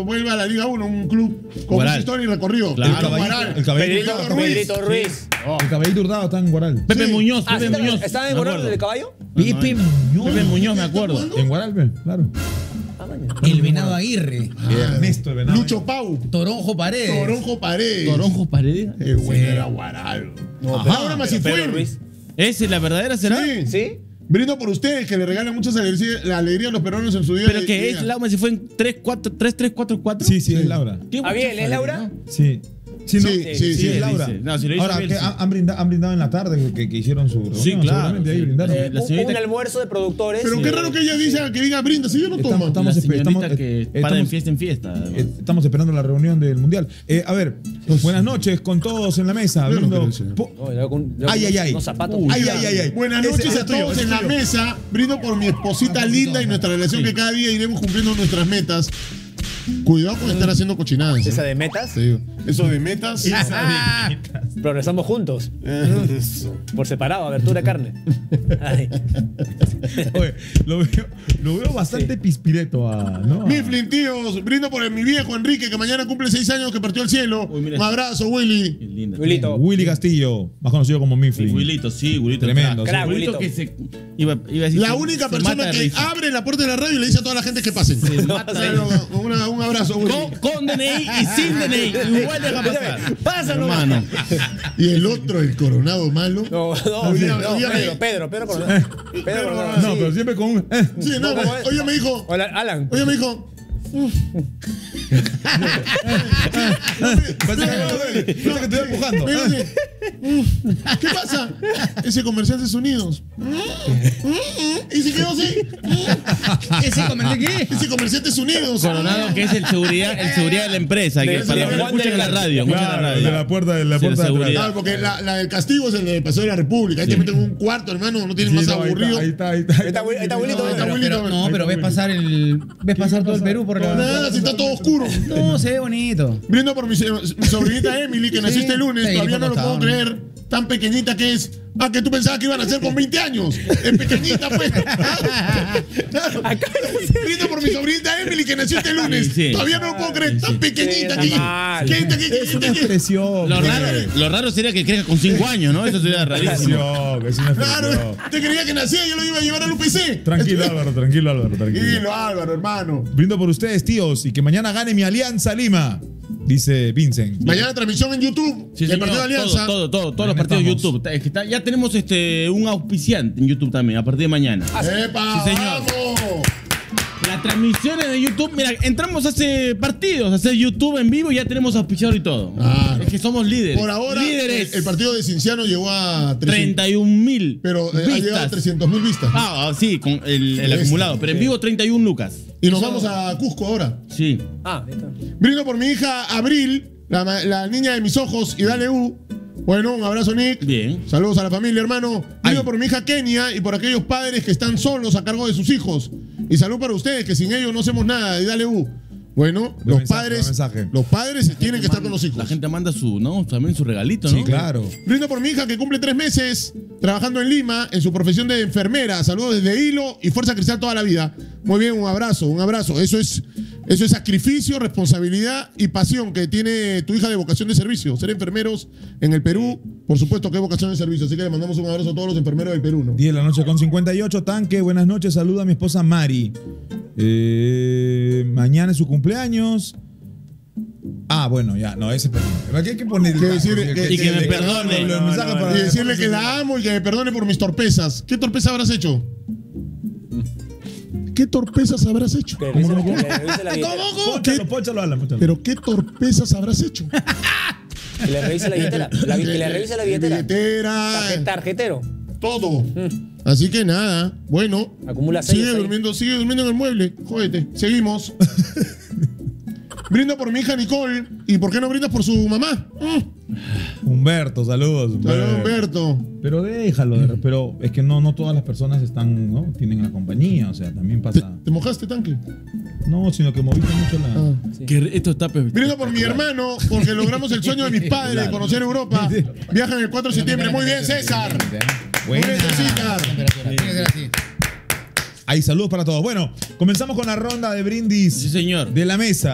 vuelva a la Liga 1, un club con mucha historia y recorrido. Claro. El Caballito Ruiz. El Caballito Hurtado está en Guaral. Pepe Muñoz, Pepe Muñoz. ¿Estaba en Guaral el caballo? Pepe Muñoz. Pepe Muñoz, me acuerdo. En Guaral, claro. El Venado Aguirre. Ernesto, el Venado. Lucho Pau. Toronjo Paredes. Toronjo Paredes. Qué bueno era Guaral. Ahora más si fue. ¿Esa es la verdadera será? Sí. Brindo por ustedes que le regalan muchas alegrías a los peruanos en su día. Pero que es Laura, si fue en 3-3-4-4. Sí, es Laura. Abiel, ¿es Laura? Sí. Sí, es Laura. No, si lo hizo ahora, Abiel, que sí. han brindado en la tarde que hicieron su reunión. Sí, claro. Seguramente ahí brindaron. La señorita- Un almuerzo de productores. Pero qué raro que ella diga que diga brinda, si yo no tomo. La señorita que para en fiesta en fiesta. Estamos esperando la reunión del Mundial. A ver, buenas noches con todos en la mesa. Yo no Brindo- quiero Ay. Unos zapatos. Ay. Buenas noches a todos en la mesa. Brindo por mi esposita linda y nuestra relación que cada día iremos cumpliendo nuestras metas. Cuidado con estar haciendo cochinadas. ¿Esa de metas? Sí. Eso de metas. Progresamos juntos. Por separado, abertura de carne. Ay. Oye, lo veo bastante pispireto ¿no? Mifflin, tíos, brindo por mi viejo Enrique, que mañana cumple 6 años, que partió al cielo. Uy, mira. Un abrazo, Willy. Qué linda. Wilito. Willy Castillo, más conocido como Mifflin. Wilito, sí, Wilito. Tremendo, Crack, Wilito Wilito. que se iba a decir. La única persona que abre la puerta de la radio y le dice a toda la gente que pasen. Un abrazo, Willy. Con DNI y sin DNI. Igual deja pasar. Pásalo, hermano. Y el otro, el coronado malo. No, Pedro Coronado. Pedro Coronado. No, pero siempre con un. Sí, no, oye me dijo. Hola, Alan. Oye me dijo. Parece que te estoy empujando. Me dice, ¿qué pasa? Ese Comerciantes Unidos. Y se quedó así. ¿Ese comerciante qué? Ese Comerciantes Unidos. Coronado, que es el seguridad de la empresa. Que para los que escuchan en la radio. Escuchan en la Claro, radio. de la puerta de seguridad. Claro, porque la del castigo es el del Paseo de la República. Ahí te meten en un cuarto, hermano. No tienes más aburrido. Ahí está. Ahí está Wilito. Pero ves pasar todo el Perú por la. Nada, si está todo oscuro. No, se ve bonito. Brindo por mi sobrinita Emily, que nació este lunes. Sí, Todavía no lo por puedo costado, creer. Tan pequeñita que es. Ah, que tú pensabas que iban a ser con 20 años. Es pequeñita, pues. Brindo por mi sobrinita Emily, que nació este lunes. Sí. Todavía no lo puedo creer. Tan pequeñita que Es una expresión. Lo raro sería que crezca con 5 años, ¿no? Eso sería rarísimo. Es una Claro, expresión. te creía que nacía y yo lo iba a llevar al UPC. Tranquilo, Álvaro. Tranquilo, Álvaro, hermano. Brindo por ustedes, tíos, y que mañana gane mi Alianza Lima, dice Vincent. Mañana transmisión en YouTube. Sí, del señor, partido de Alianza. todos los partidos de YouTube. Es que ya tenemos un auspiciante en YouTube también, a partir de mañana. ¡Epa! Sí, señor. ¡Vamos! Las transmisiones de YouTube, mira, entramos hace partidos, a hacer YouTube en vivo y ya tenemos auspiciador y todo. Claro. Es que somos líderes. Por ahora, líderes. el partido de Cinciano llegó a 31.000. Pero ha llegado a 300.000 vistas. Sí, con el acumulado. Pero en vivo 31 lucas. Y nos vamos a Cusco ahora. Sí. Ahí está. Brindo por mi hija Abril, la niña de mis ojos, y dale U. Bueno, un abrazo, Nick. Bien. Saludos a la familia, hermano. Brindo por mi hija Kenia y por aquellos padres que están solos a cargo de sus hijos. Y salud para ustedes, que sin ellos no hacemos nada. Y dale U. Bueno, los padres tienen que estar con los hijos. La gente manda también su regalito, ¿no? Sí, claro. Brindo por mi hija que cumple 3 meses trabajando en Lima en su profesión de enfermera. Saludos desde Hilo y Fuerza Cristal toda la vida. Muy bien, un abrazo, un abrazo. Eso es sacrificio, responsabilidad y pasión que tiene tu hija de vocación de servicio. Ser enfermeros en el Perú, por supuesto que es vocación de servicio. Así que le mandamos un abrazo a todos los enfermeros del Perú, ¿no? 10 de la noche con 58, Tanque, buenas noches, saluda a mi esposa Mari. Mañana es su cumpleaños. Bueno, ya, no, ese perdón. Aquí hay que poner. Y que me perdone. Y decirle que la amo y que me perdone por mis torpezas. ¿Qué torpeza habrás hecho? ¿Qué torpezas habrás hecho? Que revise la billetera. Pónchalo, Alan, pónchalo. ¿Pero qué torpezas habrás hecho? Que le revise la billetera. Que le revise la billetera. Tarjetero. Todo. Así que nada, bueno. Acumula sigue durmiendo en el mueble. Jódete. Seguimos. Brindo por mi hija Nicole. ¿Y por qué no brindas por su mamá? Humberto, saludos. Saludos, Humberto. Pero déjalo, pero es que no todas las personas tienen la compañía, o sea, también pasa. ¿Te mojaste, Tanque? No, sino que moviste mucho la. Que esto está Brindo por mi hermano, porque logramos el sueño de mis padres de conocer Europa. Viajan el 4 de septiembre. Muy bien, César. Buena. Muy bien, César. Tiene que ser así. Ahí, saludos para todos. Bueno, comenzamos con la ronda de brindis Sí, señor. de la mesa.